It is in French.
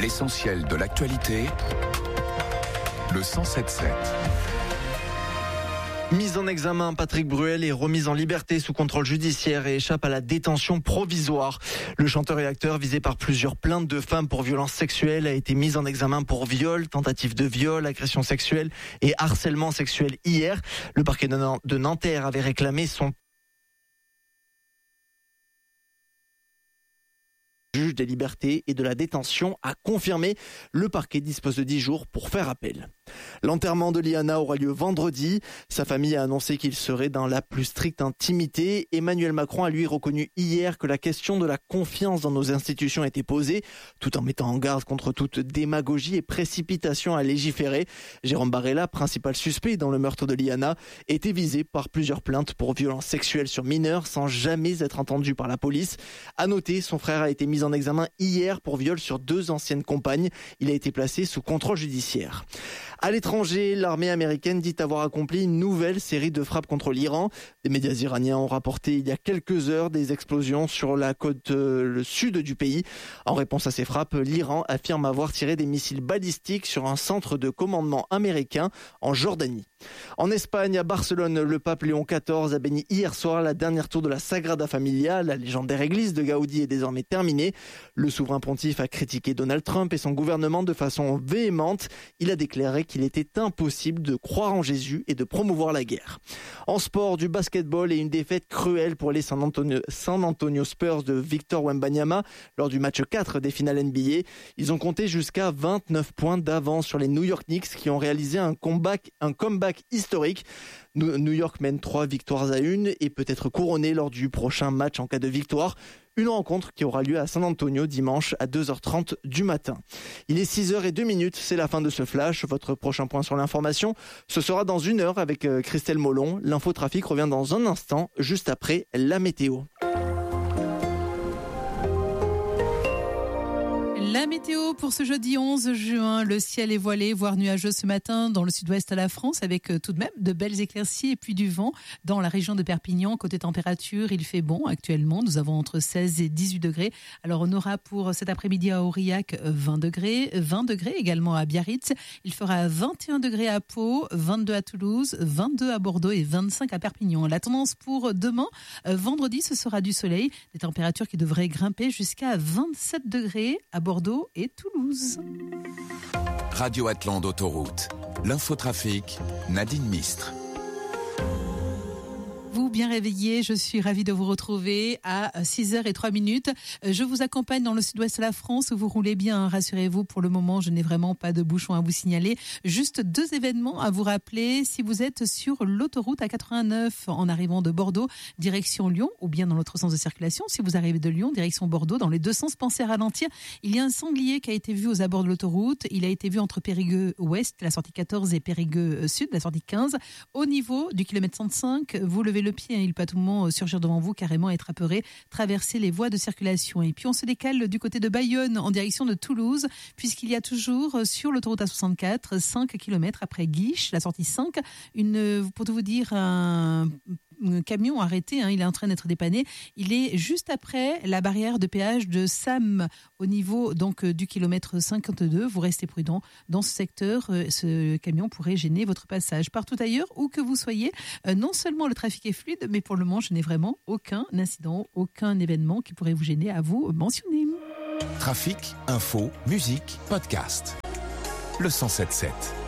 L'essentiel de l'actualité, le 107.7. Mise en examen, Patrick Bruel est remis en liberté sous contrôle judiciaire et échappe à la détention provisoire. Le chanteur et acteur, visé par plusieurs plaintes de femmes pour violences sexuelles, a été mis en examen pour viol, tentative de viol, agression sexuelle et harcèlement sexuel hier. Le parquet de Nanterre avait réclamé son juge des libertés et de la détention a confirmé. Le parquet dispose de 10 jours pour faire appel. L'enterrement de Liana aura lieu vendredi. Sa famille a annoncé qu'il serait dans la plus stricte intimité. Emmanuel Macron a lui reconnu hier que la question de la confiance dans nos institutions était posée, tout en mettant en garde contre toute démagogie et précipitation à légiférer. Jérôme Barella, principal suspect dans le meurtre de Liana, était visé par plusieurs plaintes pour violences sexuelles sur mineurs sans jamais être entendu par la police. À noter, son frère a été mis en examen hier pour viol sur 2 anciennes compagnes. Il a été placé sous contrôle judiciaire. À l'étranger, l'armée américaine dit avoir accompli une nouvelle série de frappes contre l'Iran. Des médias iraniens ont rapporté il y a quelques heures des explosions sur la côte le sud du pays. En réponse à ces frappes, l'Iran affirme avoir tiré des missiles balistiques sur un centre de commandement américain en Jordanie. En Espagne, à Barcelone, le pape Léon XIV a béni hier soir la dernière tour de la Sagrada Familia. La légendaire église de Gaudi est désormais terminée. Le souverain pontife a critiqué Donald Trump et son gouvernement de façon véhémente. Il a déclaré qu'il était impossible de croire en Jésus et de promouvoir la guerre. En sport, du basketball et une défaite cruelle pour les San Antonio Spurs de Victor Wembanyama lors du match 4 des finales NBA. Ils ont compté jusqu'à 29 points d'avance sur les New York Knicks qui ont réalisé un comeback historique. New York mène 3 victoires à 1 et peut être couronné lors du prochain match en cas de victoire. Une rencontre qui aura lieu à San Antonio dimanche à 2h30 du matin. Il est 6h02, c'est la fin de ce flash. Votre prochain point sur l'information, ce sera dans 1 heure avec Christelle Molon. L'infotrafic revient dans un instant, juste après la météo. La météo pour ce jeudi 11 juin, le ciel est voilé, voire nuageux ce matin dans le sud-ouest de la France avec tout de même de belles éclaircies et puis du vent dans la région de Perpignan. Côté température, il fait bon actuellement, nous avons entre 16 et 18 degrés. Alors on aura pour cet après-midi à Aurillac 20 degrés également à Biarritz. Il fera 21 degrés à Pau, 22 à Toulouse, 22 à Bordeaux et 25 à Perpignan. La tendance pour demain, vendredi, ce sera du soleil, des températures qui devraient grimper jusqu'à 27 degrés à Bordeaux et Toulouse. Radio Atlante Autoroute. L'infotrafic, Nadine Mistre. Vous bien réveillés, je suis ravie de vous retrouver à 6h03. Je vous accompagne dans le sud-ouest de la France où vous roulez bien, rassurez-vous, pour le moment je n'ai vraiment pas de bouchons à vous signaler. Juste 2 événements à vous rappeler si vous êtes sur l'autoroute A89 en arrivant de Bordeaux, direction Lyon, ou bien dans l'autre sens de circulation. Si vous arrivez de Lyon, direction Bordeaux, dans les 2 sens, pensez à ralentir. Il y a un sanglier qui a été vu aux abords de l'autoroute. Il a été vu entre Périgueux Ouest, la sortie 14, et Périgueux Sud, la sortie 15. Au niveau du kilomètre 105, vous levez le pied, il peut à tout moment surgir devant vous, carrément être apeuré, traverser les voies de circulation. Et puis on se décale du côté de Bayonne en direction de Toulouse, puisqu'il y a toujours sur l'autoroute A64, 5 km après Guiche, la sortie 5, pour tout vous dire, un camion arrêté, il est en train d'être dépanné. Il est juste après la barrière de péage de Sam, au niveau donc du kilomètre 52. Vous restez prudent dans ce secteur. Ce camion pourrait gêner votre passage. Partout ailleurs, où que vous soyez, non seulement le trafic est fluide, mais pour le moment, je n'ai vraiment aucun incident, aucun événement qui pourrait vous gêner à vous mentionner. Trafic, info, musique, podcast. Le 107.7.